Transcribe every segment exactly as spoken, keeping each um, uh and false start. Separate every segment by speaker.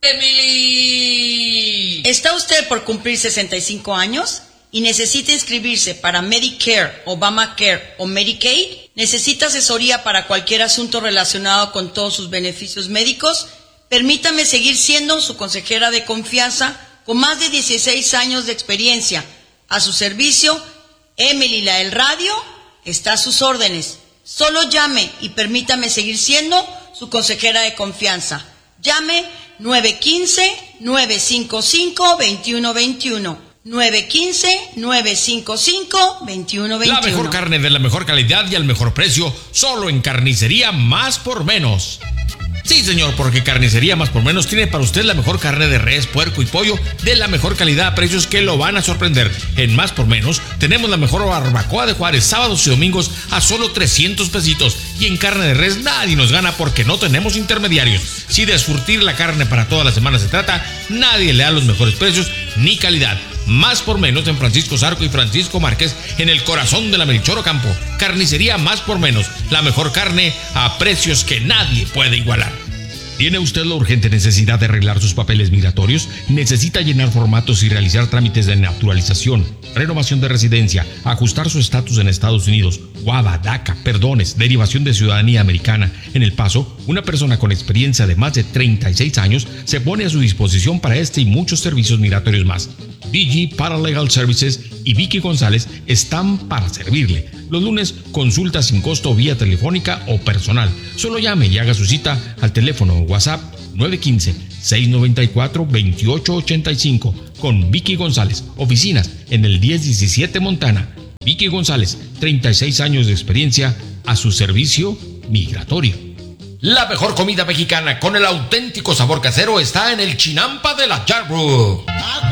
Speaker 1: Emily. ¿Está usted por cumplir sesenta y cinco años y necesita inscribirse para Medicare, Obamacare o Medicaid? ¿Necesita asesoría para cualquier asunto relacionado con todos sus beneficios médicos? Permítame seguir siendo su consejera de confianza con más de dieciséis años de experiencia. A su servicio, Emily la del radio está a sus órdenes. Solo llame y permítame seguir siendo su consejera de confianza. Llame nueve uno cinco, nueve cinco cinco, dos uno dos uno. nueve uno cinco, nueve cinco cinco, dos uno dos uno.
Speaker 2: La mejor carne de la mejor calidad y al mejor precio, solo en Carnicería Más por Menos. Sí, señor, porque Carnicería Más por Menos tiene para usted la mejor carne de res, puerco y pollo de la mejor calidad a precios que lo van a sorprender. En Más por Menos tenemos la mejor barbacoa de Juárez, sábados y domingos a solo trescientos pesitos. Y en carne de res nadie nos gana porque no tenemos intermediarios. Si de surtir la carne para toda la semana se trata, nadie le da los mejores precios ni calidad. Más por Menos en Francisco Zarco y Francisco Márquez, en el corazón de la Melchor Ocampo. Carnicería Más por Menos, la mejor carne a precios que nadie puede igualar. ¿Tiene usted la urgente necesidad de arreglar sus papeles migratorios? ¿Necesita llenar formatos y realizar trámites de naturalización, renovación de residencia, ajustar su estatus en Estados Unidos, Guava, DACA, perdones, derivación de ciudadanía americana? En El Paso, una persona con experiencia de más de treinta y seis años se pone a su disposición para este y muchos servicios migratorios más. D G Paralegal Services y Vicky González están para servirle. Los lunes, consulta sin costo vía telefónica o personal. Solo llame y haga su cita al teléfono o WhatsApp nueve uno cinco, seis nueve cuatro, dos ocho ocho cinco con Vicky González. Oficinas en el diez diecisiete Montana. Vicky González, treinta y seis años de experiencia a su servicio migratorio. La mejor comida mexicana con el auténtico sabor casero está en el Chinampa de la Yarbrough.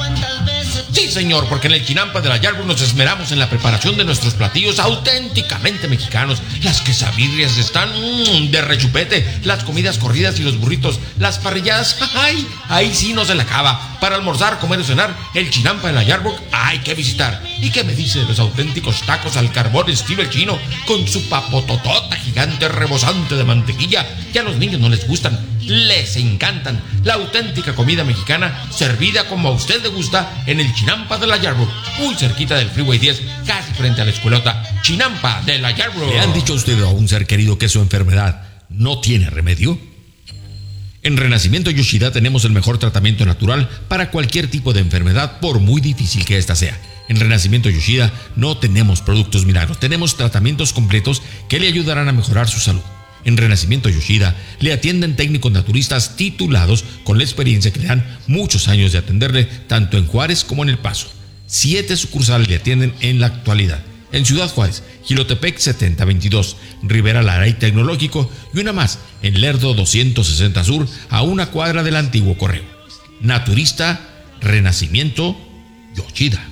Speaker 2: Sí, señor, porque en el Chinampa de la Yarbrough nos esmeramos en la preparación de nuestros platillos auténticamente mexicanos. Las quesadillas están mmm, de rechupete, las comidas corridas y los burritos, las parrilladas, ¡ay! Ahí sí no se la acaba. Para almorzar, comer o cenar, el Chinampa de la Yarbrough hay que visitar. ¿Y qué me dice de los auténticos tacos al carbón estilo el chino, con su papototota gigante rebosante de mantequilla? Que a los niños no les gustan, les encantan. La auténtica comida mexicana servida como a usted le gusta en el Chinampa de la Yarbrough, muy cerquita del Freeway diez, casi frente a la escuelota. Chinampa de la Yarbrough. ¿Le han dicho a usted a un ser querido que su enfermedad no tiene remedio? En Renacimiento Yoshida tenemos el mejor tratamiento natural para cualquier tipo de enfermedad, por muy difícil que ésta sea. En Renacimiento Yoshida no tenemos productos milagros, tenemos tratamientos completos que le ayudarán a mejorar su salud. En Renacimiento Yoshida le atienden técnicos naturistas titulados con la experiencia que le dan muchos años de atenderle tanto en Juárez como en El Paso. Siete sucursales le atienden en la actualidad. En Ciudad Juárez, Jilotepec setenta veintidós, Rivera Lara y Tecnológico, y una más en Lerdo doscientos sesenta Sur, a una cuadra del antiguo correo. Naturista Renacimiento Yoshida.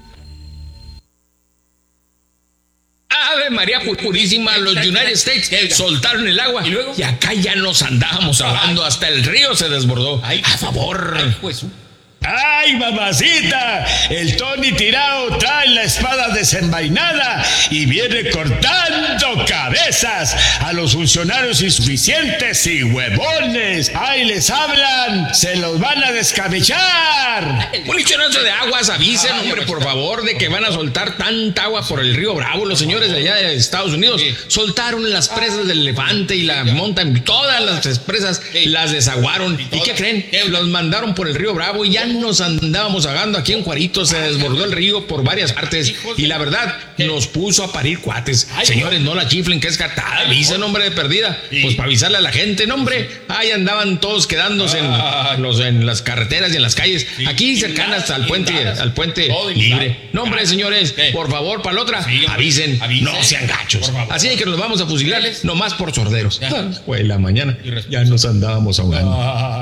Speaker 3: Ave María Purísima, los United States soltaron el agua y, luego, y acá ya nos andábamos ahogando, hasta el río se desbordó. Ay, a favor. Ay, pues.
Speaker 4: ¡Ay, mamacita! El Tony tirado trae la espada desenvainada y viene cortando cabezas a los funcionarios insuficientes y huevones. ¡Ay, les hablan! ¡Se los van a descabechar!
Speaker 3: Un lichonazo de aguas, avisen, Ay, hombre, por favor, de que van a soltar tanta agua por el río Bravo. Los señores de allá de Estados Unidos sí. soltaron las presas del Elefante y la Montan, todas las presas sí. las desaguaron. ¿Y, ¿Y qué creen? Los mandaron por el río Bravo y ya nos andábamos ahogando aquí en Juarito. Se desbordó el río por varias partes y la verdad nos puso a parir cuates. Señores, no la chiflen, que es catada. Avisen, hombre, de perdida. Pues para avisarle a la gente, no, hombre. Ahí andaban todos quedándose en, los, en las carreteras y en las calles, aquí cercanas al puente, al puente libre. No, hombre, señores, por favor, para la otra, avisen, no sean gachos. Así es que nos vamos a fusilar nomás por sorderos. Fue la mañana, ya nos andábamos ahogando.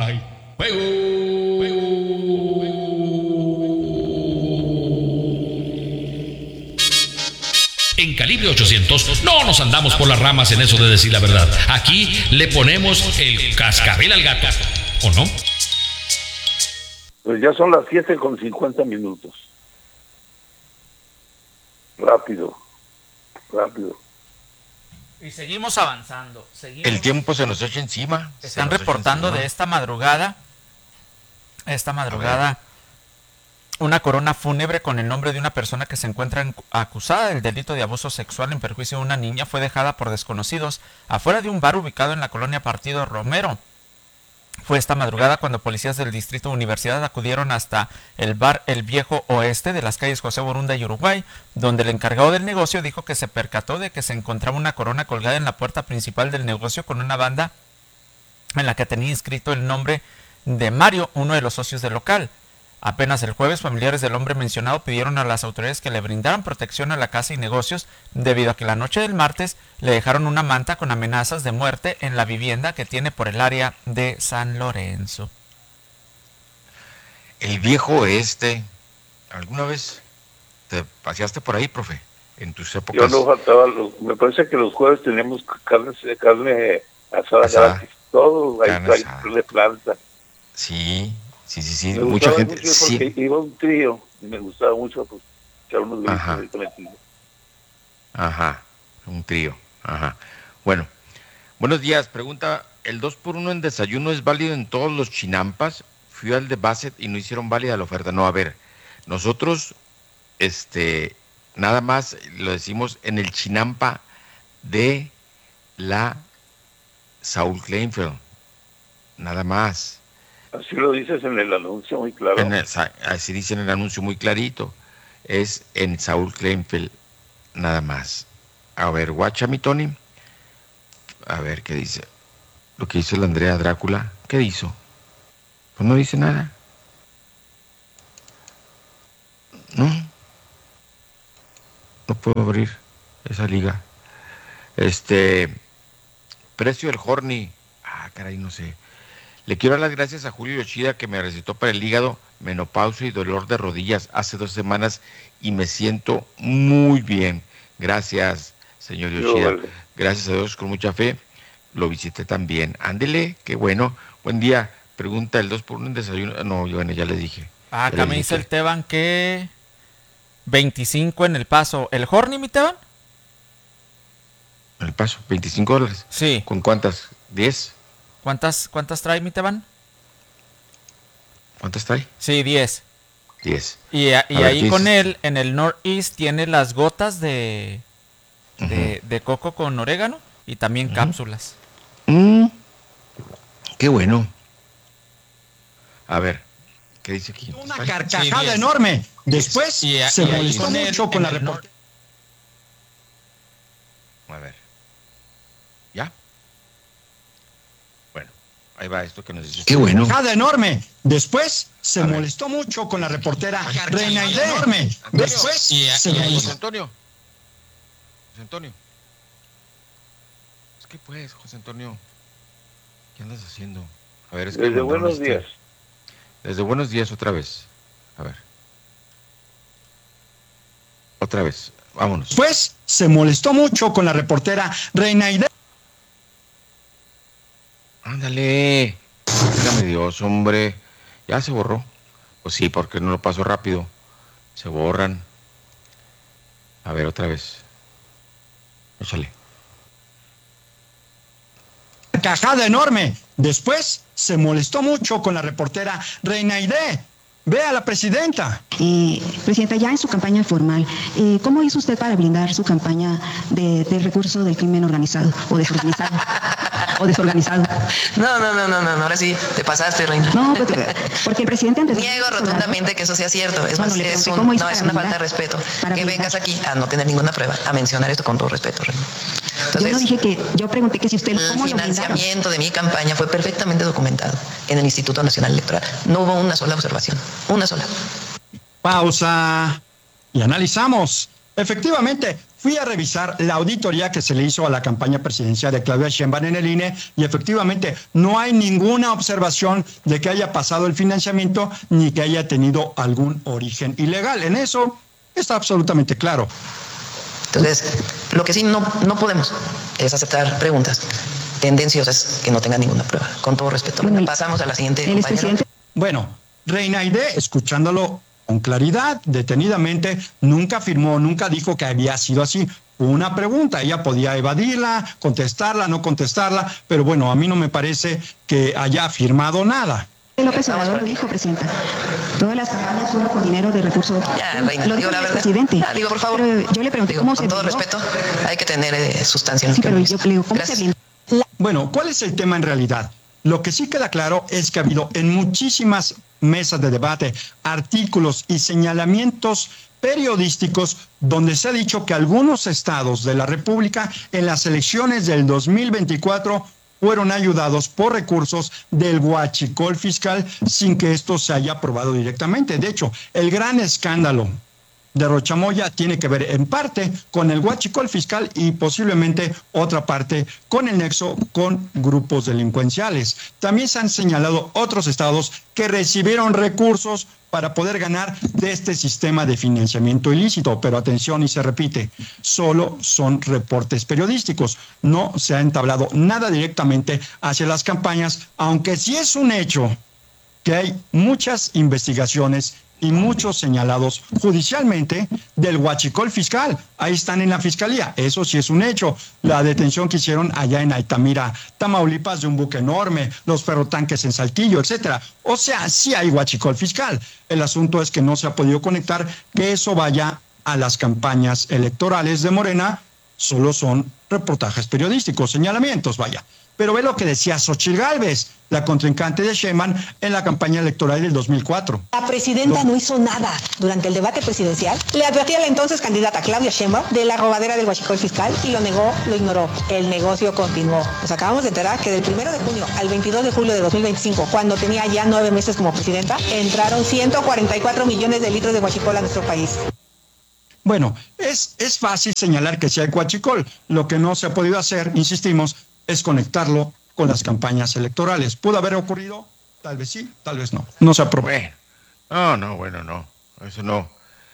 Speaker 2: En Calibre ochocientos no nos andamos por las ramas en eso de decir la verdad. Aquí le ponemos el cascabel al gato, ¿o no?
Speaker 5: Pues ya son las siete con cincuenta minutos. Rápido, rápido.
Speaker 6: Y seguimos avanzando. Seguimos.
Speaker 7: El tiempo se nos echa encima.
Speaker 6: Están reportando encima. De esta madrugada Esta madrugada, una corona fúnebre con el nombre de una persona que se encuentra acusada del delito de abuso sexual en perjuicio de una niña fue dejada por desconocidos afuera de un bar ubicado en la colonia Partido Romero. Fue esta madrugada cuando policías del Distrito Universidad acudieron hasta el bar El Viejo Oeste de las calles José Borunda y Uruguay, donde el encargado del negocio dijo que se percató de que se encontraba una corona colgada en la puerta principal del negocio con una banda en la que tenía inscrito el nombre de Mario, uno de los socios del local. Apenas el jueves, familiares del hombre mencionado pidieron a las autoridades que le brindaran protección a la casa y negocios debido a que la noche del martes le dejaron una manta con amenazas de muerte en la vivienda que tiene por el área de San Lorenzo.
Speaker 7: El Viejo Oeste, ¿alguna vez te paseaste por ahí, profe? En tus épocas.
Speaker 5: Yo no faltaba, los, me parece que los jueves teníamos carne, carne asada,
Speaker 7: asada.
Speaker 5: gratis, todo, ahí
Speaker 7: Carne
Speaker 5: trae de planta.
Speaker 7: Sí, sí, sí, sí,
Speaker 5: Me
Speaker 7: mucha
Speaker 5: gustaba
Speaker 7: gente.
Speaker 5: mucho porque
Speaker 7: Sí.
Speaker 5: iba un trío y me gustaba mucho pues, echar unos
Speaker 7: Ajá.
Speaker 5: gritos metidos.
Speaker 7: Ajá, un trío. Ajá. Bueno, buenos días. Pregunta, ¿el dos por uno en desayuno es válido en todos los chinampas? Fui al de Bassett y no hicieron válida la oferta. No, a ver, nosotros, este, nada más lo decimos en el chinampa de la Saúl Kleinfeld. Nada más.
Speaker 5: Así lo dices en el anuncio muy claro.
Speaker 7: En el, así dice en el anuncio muy clarito. Es en Saúl Kleinfeld, nada más. A ver, guacha mi Tony. A ver qué dice. Lo que hizo la Andrea Drácula. ¿Qué hizo? Pues no dice nada. No. No puedo abrir esa liga. Este. Precio del Horny. Ah, caray, no sé. Le quiero dar las gracias a Julio Yoshida que me recetó para el hígado, menopausia y dolor de rodillas hace dos semanas y me siento muy bien. Gracias, señor Yoshida.
Speaker 5: Vale.
Speaker 7: Gracias a Dios, con mucha fe. Lo visité también. Ándele, qué bueno. Buen día. Pregunta, ¿el dos por uno en desayuno? No, bueno, ya le dije.
Speaker 6: Ah, acá
Speaker 7: Ya le
Speaker 6: me
Speaker 7: dije
Speaker 6: dice
Speaker 7: que-
Speaker 6: el Teban que veinticinco en el Paso. ¿El Horny, mi Teban?
Speaker 7: El Paso, veinticinco dólares.
Speaker 6: Sí.
Speaker 7: ¿Con cuántas? ¿diez?
Speaker 6: ¿Cuántas, cuántas trae mi Teban?
Speaker 7: ¿Cuántas trae?
Speaker 6: Sí, diez.
Speaker 7: diez.
Speaker 6: Y, a- y
Speaker 7: A ver,
Speaker 6: ahí
Speaker 7: ¿qué
Speaker 6: con
Speaker 7: dices?
Speaker 6: él, en el Northeast, tiene las gotas de, de, de coco con orégano y también cápsulas.
Speaker 7: Mm, qué bueno. A ver, ¿qué dice aquí?
Speaker 8: Una
Speaker 7: ¿Trae?
Speaker 8: carcajada
Speaker 6: Sí, diez.
Speaker 8: enorme. Después
Speaker 6: Y a-
Speaker 8: se
Speaker 6: y ahí
Speaker 8: molestó
Speaker 6: con él,
Speaker 8: mucho con
Speaker 6: en
Speaker 8: la
Speaker 6: el
Speaker 8: reportera.
Speaker 7: A ver. ¿Ya? Bueno, ahí va esto que nos dice.
Speaker 8: Qué bueno. Carcajada enorme. Después se
Speaker 7: A ver.
Speaker 8: molestó mucho con la reportera
Speaker 7: Carcajada
Speaker 8: Reina Aide. Enorme.
Speaker 7: Antonio.
Speaker 8: Después
Speaker 6: Y a-
Speaker 8: se
Speaker 6: y ahí-
Speaker 7: José
Speaker 8: molestó.
Speaker 7: Antonio. José Antonio. Es que pues, José Antonio. ¿Qué andas haciendo? A ver, es que
Speaker 5: Desde
Speaker 7: me mandaron
Speaker 5: buenos
Speaker 7: este-
Speaker 5: días.
Speaker 7: Desde buenos días otra vez. A ver. Otra vez. Vámonos.
Speaker 8: Después se molestó mucho con la reportera Reina Aide.
Speaker 7: Ándale. Dígame Dios, hombre. Ya se borró. Pues sí, porque no lo paso rápido. Se borran. A ver, otra vez. Échale.
Speaker 8: Carcajada enorme. Después se molestó mucho con la reportera Reina Aide. Ve a la presidenta.
Speaker 9: Eh, Presidenta, ya en su campaña formal, eh, ¿cómo hizo usted para blindar su campaña de, del recurso del crimen organizado o desorganizado? o desorganizado.
Speaker 10: No, no, no, no, no, ahora sí, te pasaste, Reina.
Speaker 9: No, pues, porque el presidente... antes-
Speaker 10: Niego rotundamente que eso sea cierto. Es,
Speaker 9: Bueno,
Speaker 10: más,
Speaker 9: le
Speaker 10: es,
Speaker 9: pregunté
Speaker 10: un-
Speaker 9: cómo hizo
Speaker 10: no, es
Speaker 9: para
Speaker 10: una falta de
Speaker 9: blindar,
Speaker 10: respeto.
Speaker 9: para
Speaker 10: Que
Speaker 9: blindar.
Speaker 10: vengas aquí a no tener ninguna prueba, a mencionar esto con todo respeto, Reina.
Speaker 9: Yo no
Speaker 10: Entonces,
Speaker 9: dije que... Yo pregunté que si usted...
Speaker 10: el
Speaker 9: ¿Cómo lo blindaron?
Speaker 10: financiamiento de mi campaña fue perfectamente documentado en el Instituto Nacional Electoral. No hubo una sola observación, una sola.
Speaker 8: Pausa. Y analizamos. Efectivamente, fui a revisar la auditoría que se le hizo a la campaña presidencial de Claudia Sheinbaum en el I N E y efectivamente no hay ninguna observación de que haya pasado el financiamiento ni que haya tenido algún origen ilegal. En eso está absolutamente claro.
Speaker 10: Entonces, lo que sí no, no podemos es aceptar preguntas tendenciosas que no tengan ninguna prueba. Con todo respeto.
Speaker 9: Bueno,
Speaker 10: Pasamos a la siguiente.
Speaker 9: El
Speaker 10: compañero.
Speaker 9: expresidente...
Speaker 8: Bueno, Reina Aide, escuchándolo con claridad, detenidamente, nunca afirmó, nunca dijo que había sido así. Una pregunta, ella podía evadirla, contestarla, no contestarla, pero bueno, a mí no me parece que haya afirmado nada.
Speaker 9: López Obrador lo dijo, Presidenta. Todas las campañas fueron con dinero de recursos.
Speaker 10: Ya, Reina,
Speaker 9: lo
Speaker 10: digo
Speaker 9: dijo
Speaker 10: la
Speaker 9: el
Speaker 10: verdad.
Speaker 9: presidente.
Speaker 10: Ya, digo, por favor.
Speaker 9: Pero yo le pregunté
Speaker 10: Digo,
Speaker 9: cómo
Speaker 10: con
Speaker 9: se
Speaker 10: todo
Speaker 9: blindó.
Speaker 10: respeto, hay que tener eh, sustancia.
Speaker 9: Sí, pero yo le digo, ¿cómo se blindó?
Speaker 8: Bueno, ¿cuál es el tema en realidad? Lo que sí queda claro es que ha habido en muchísimas mesas de debate, artículos y señalamientos periodísticos donde se ha dicho que algunos estados de la República en las elecciones del dos mil veinticuatro fueron ayudados por recursos del huachicol fiscal sin que esto se haya aprobado directamente. De hecho, el gran escándalo de Rochamoya tiene que ver en parte con el huachicol fiscal y posiblemente otra parte con el nexo con grupos delincuenciales. También se han señalado otros estados que recibieron recursos para poder ganar de este sistema de financiamiento ilícito. Pero atención, y se repite, solo son reportes periodísticos. No se ha entablado nada directamente hacia las campañas, aunque sí es un hecho que hay muchas investigaciones y muchos señalados judicialmente del huachicol fiscal. Ahí están en la fiscalía. Eso sí es un hecho. La detención que hicieron allá en Altamira, Tamaulipas, de un buque enorme, los ferrotanques en Saltillo, etcétera. O sea, sí hay huachicol fiscal. El asunto es que no se ha podido conectar que eso vaya a las campañas electorales de Morena. Solo son reportajes periodísticos, señalamientos, vaya. Pero ve lo que decía Xóchitl Gálvez, la contrincante de Sheinbaum en la campaña electoral del dos mil cuatro.
Speaker 11: La presidenta no hizo nada durante el debate presidencial. Le advertía a la entonces candidata Claudia Sheinbaum de la robadera del huachicol fiscal y lo negó, lo ignoró. El negocio continuó. Nos acabamos de enterar que del primero de junio al veintidós de julio de dos mil veinticinco, cuando tenía ya nueve meses como presidenta, entraron ciento cuarenta y cuatro millones de litros de huachicol a nuestro país.
Speaker 8: Bueno, es, es fácil señalar que sí hay huachicol. Lo que no se ha podido hacer, insistimos, es conectarlo con las campañas electorales. ¿Pudo haber ocurrido? Tal vez sí, tal vez no. No se aprobó.
Speaker 7: Bueno, no, no, bueno, no. Eso no.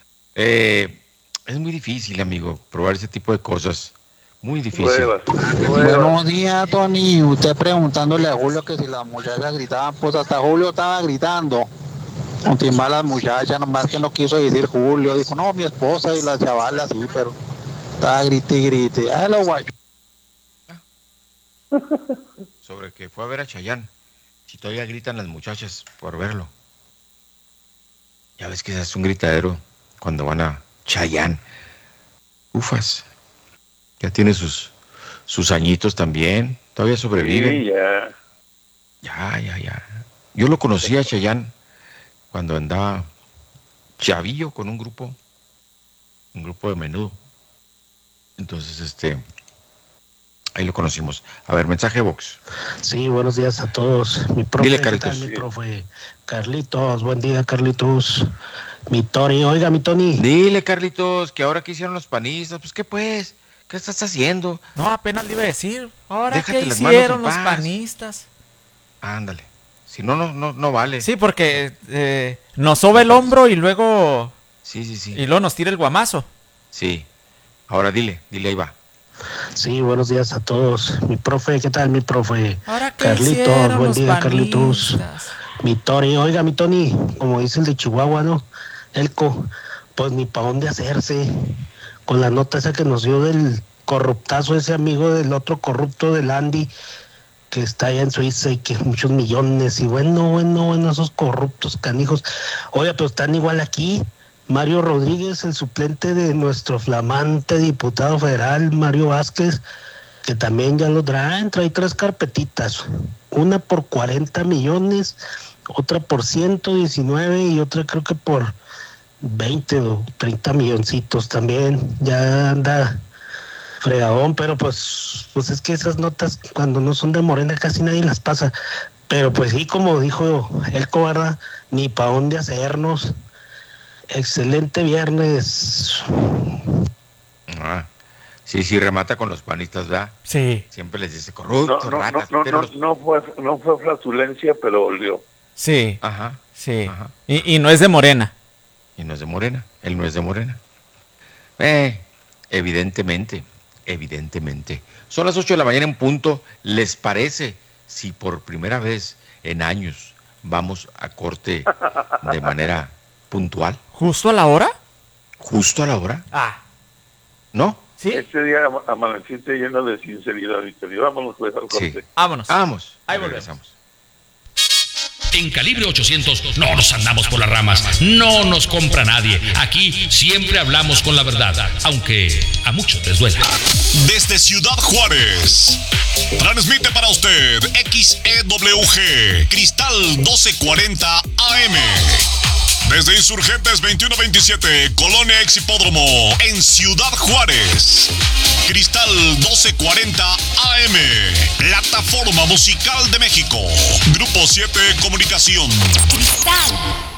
Speaker 7: Eh, es muy difícil, amigo, probar ese tipo de cosas. Muy difícil.
Speaker 5: Pruebas, pruebas.
Speaker 12: Buenos días, Tony. Usted preguntándole a Julio que si las muchachas gritaban, pues hasta Julio estaba gritando. Un timbal a las muchachas, nomás que no quiso decir Julio. Dijo, no, mi esposa y las chavalas, sí, pero estaba grite y grite. Ah, lo guacho.
Speaker 7: Sobre que fue a ver a Chayanne. Si todavía gritan las muchachas por verlo. Ya ves que es un gritadero cuando van a Chayanne. Ufas. Ya tiene sus, sus añitos también. Todavía sobrevive.
Speaker 5: Sí, ya.
Speaker 7: Ya, ya, ya. Yo lo conocí a Chayanne cuando andaba chavillo con un grupo. Un grupo de Menudo. Entonces, este... ahí lo conocimos. A ver, mensaje Vox.
Speaker 13: Sí, buenos días a todos. Mi profe,
Speaker 7: Dile, Carlitos.
Speaker 13: Mi profe, Carlitos, buen día, Carlitos. Mi Tony, oiga, mi Tony.
Speaker 7: Dile, Carlitos, que ahora que hicieron los panistas, pues, ¿qué pues? ¿Qué estás haciendo?
Speaker 6: No, apenas le iba a decir. Ahora,
Speaker 7: Déjate
Speaker 6: ¿qué
Speaker 7: las manos
Speaker 6: hicieron
Speaker 7: en
Speaker 6: los
Speaker 7: paz.
Speaker 6: panistas?
Speaker 7: Ándale. Si no, no, no, no vale.
Speaker 6: Sí, porque eh, nos soba el hombro y luego...
Speaker 7: Sí, sí, sí.
Speaker 6: Y luego nos tira el guamazo.
Speaker 7: Sí. Ahora dile, dile, ahí va.
Speaker 13: Sí, buenos días a todos. Mi profe, ¿qué tal, mi profe?
Speaker 6: Ahora, ¿qué
Speaker 13: Carlitos,
Speaker 6: hicieron
Speaker 13: buen
Speaker 6: los
Speaker 13: día, Carlitos.
Speaker 6: panistas?
Speaker 13: Mi Tony, oiga, mi Tony, como dice el de Chihuahua, ¿no? Elco, pues ni para dónde hacerse. Con la nota esa que nos dio del corruptazo, ese amigo del otro corrupto del Andy, que está allá en Suiza y que muchos millones. Y bueno, bueno, bueno, esos corruptos canijos. Oiga, pero están igual aquí. Mario Rodríguez, el suplente de nuestro flamante diputado federal, Mario Vázquez, que también ya lo traen, trae tres carpetitas, una por cuarenta millones, otra por ciento diecinueve y otra creo que por veinte o treinta milloncitos también, ya anda fregadón, pero pues, pues es que esas notas cuando no son de Morena casi nadie las pasa, pero pues sí, como dijo el cobarda, ni para dónde hacernos. Excelente viernes.
Speaker 7: Ah, sí, sí, remata con los panistas, ¿verdad?
Speaker 6: Sí.
Speaker 7: Siempre les dice corruptos,
Speaker 5: No, no,
Speaker 7: ratas,
Speaker 5: no, no,
Speaker 7: pero
Speaker 5: no,
Speaker 7: los-
Speaker 5: no fue, no fue flatulencia, pero olió.
Speaker 6: Sí.
Speaker 7: Ajá.
Speaker 6: Sí.
Speaker 7: Ajá.
Speaker 6: Y, y no es de Morena.
Speaker 7: Y no es de Morena. Él no es de Morena. Eh, evidentemente, evidentemente. Son las ocho de la mañana en punto. ¿Les parece si por primera vez en años vamos a corte de manera puntual?
Speaker 6: ¿Justo a la hora?
Speaker 7: ¿Justo a la hora?
Speaker 6: Ah.
Speaker 7: ¿No?
Speaker 6: Sí.
Speaker 5: Este día ama- amaneciste lleno de sinceridad, y te digo, vámonos pues al corte.
Speaker 7: Sí.
Speaker 6: Vámonos.
Speaker 7: Vamos.
Speaker 6: Ahí
Speaker 7: regresamos.
Speaker 14: En Calibre ochocientos no nos andamos por las ramas, no nos compra nadie. Aquí siempre hablamos con la verdad, aunque a muchos les duele.
Speaker 15: Desde Ciudad Juárez, transmite para usted X E W G, Cristal doce cuarenta A M. Desde Insurgentes veintiuno veintisiete, Colonia Ex Hipódromo, en Ciudad Juárez. Cristal doce cuarenta A M, Plataforma Musical de México. Grupo siete Comunicación. Cristal.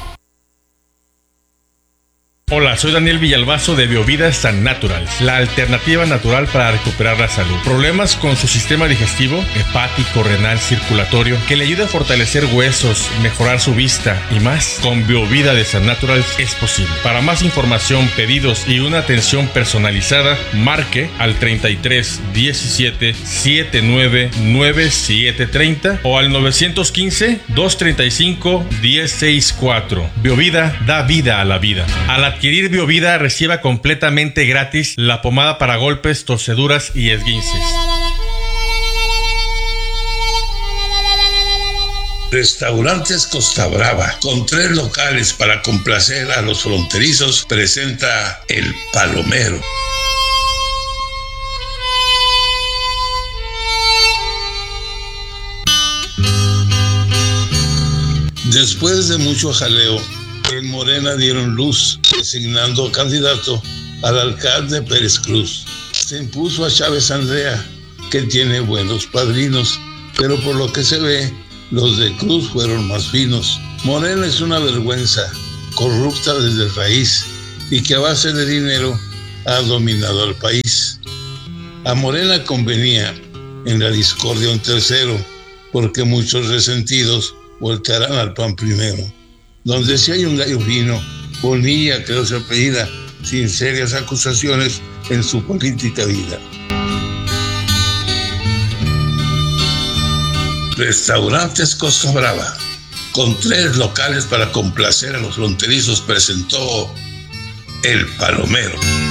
Speaker 16: Hola, soy Daniel Villalbazo de Biovida San Natural, la alternativa natural para recuperar la salud. ¿Problemas con su sistema digestivo, hepático, renal, circulatorio, que le ayude a fortalecer huesos, mejorar su vista y más? Con Biovida de San Natural es posible. Para más información, pedidos y una atención personalizada, marque al treinta y tres diecisiete setenta y nueve noventa y siete treinta o al nueve uno cinco dos treinta y cinco diez sesenta y cuatro. Biovida da vida a la vida. A la adquirir Biovida, reciba completamente gratis la pomada para golpes, torceduras y esguinces.
Speaker 17: Restaurantes Costa Brava, con tres locales para complacer a los fronterizos, presenta El Palomero. Después de mucho jaleo, en Morena dieron luz, designando candidato al alcalde Pérez Cruz. Se impuso a Chávez Andrea, que tiene buenos padrinos, pero por lo que se ve, los de Cruz fueron más finos. Morena es una vergüenza, corrupta desde raíz, y que a base de dinero ha dominado al país. A Morena convenía en la discordia un tercero, porque muchos resentidos voltearán al P A N primero. Donde si hay un gallo fino, Bonilla, creo se apellida, sin serias acusaciones en su política vida. Restaurantes Costa Brava, con tres locales para complacer a los fronterizos, presentó El Palomero.